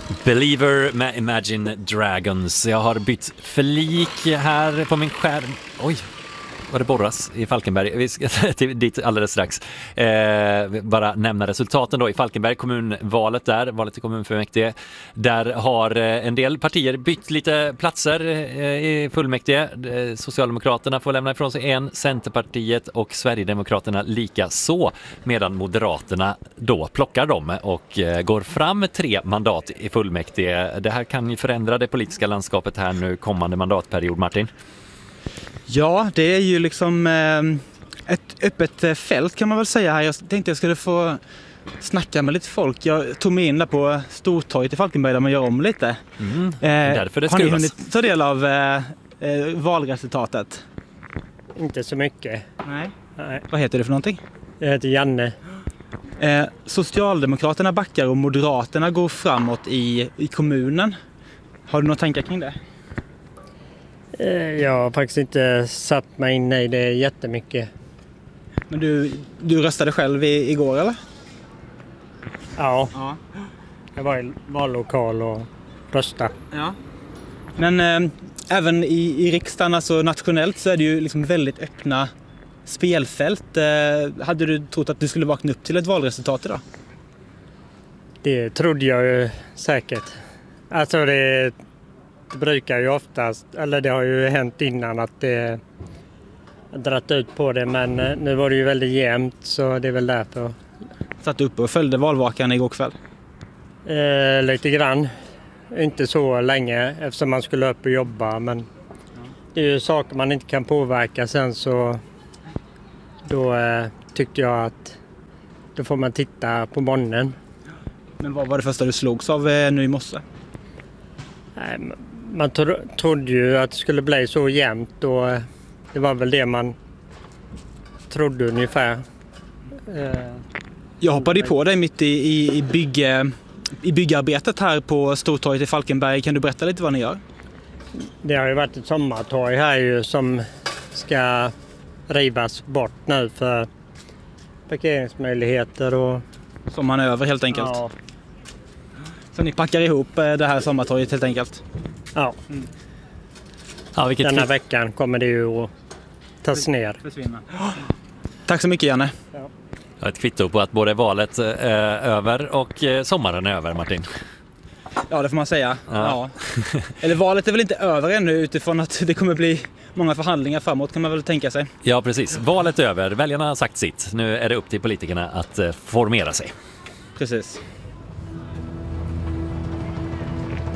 Believer med Imagine Dragons. Jag har bytt flik här på min skärm. Oj, vad det borras i Falkenberg. Vi ska dit alldeles strax. Bara nämna resultaten då i Falkenberg, kommunvalet där, valet till kommunfullmäktige. Där har en del partier bytt lite platser i fullmäktige. Socialdemokraterna får lämna ifrån sig en, Centerpartiet och Sverigedemokraterna lika så, medan Moderaterna då plockar dem och går fram med 3 mandat i fullmäktige. Det här kan ju förändra det politiska landskapet här nu kommande mandatperiod, Martin. Ja, det är ju liksom ett öppet fält kan man väl säga här. Jag tänkte jag skulle få snacka med lite folk. Jag tog mig in där på Stortorget i Falkenberg där man gör om lite. Därför det har ni skruvas. hunnit ta del av valresultatet? Inte så mycket. Nej. Nej. Vad heter det för någonting? Jag heter Janne. Socialdemokraterna backar och Moderaterna går framåt i kommunen. Har du några tankar kring det? Jag har faktiskt inte satt mig in i det jättemycket. Men du röstade själv igår eller? Ja, jag var i vallokal och röstade. Ja. Men även i riksdagen, alltså nationellt, så är det ju liksom väldigt öppna spelfält. Hade du trott att du skulle vakna upp till ett valresultat idag? Det trodde jag ju säkert. Alltså det brukar ju oftast, eller det har ju hänt innan att det har dratt ut på det, men nu var det ju väldigt jämnt så det är väl därför. Satt upp och följde valvakan igår kväll? Lite grann. Inte så länge eftersom man skulle upp och jobba, men det är ju saker man inte kan påverka sen, så då tyckte jag att då får man titta på morgonen. Men vad var det första du slogs av nu i morse? Man trodde ju att det skulle bli så jämnt, och det var väl det man trodde ungefär. Jag hoppade på dig mitt i byggarbetet här på Stortorget i Falkenberg. Kan du berätta lite vad ni gör? Det har ju varit ett sommartorg här ju som ska rivas bort nu för parkeringsmöjligheter och Som man är över helt enkelt. ja. Så ni packar ihop det här sommartorget helt enkelt? Ja. Ja, vilket Denna veckan kommer det ju att tas ner. Försvinna. Tack så mycket, Janne. ett kvitto på att både valet är över och sommaren är över, Martin. Ja, det får man säga. Ja. Ja. Eller valet är väl inte över ännu, utifrån att det kommer bli många förhandlingar framåt, kan man väl tänka sig. Ja, precis. Valet är över. Väljarna har sagt sitt. Nu är det upp till politikerna att formera sig. Precis.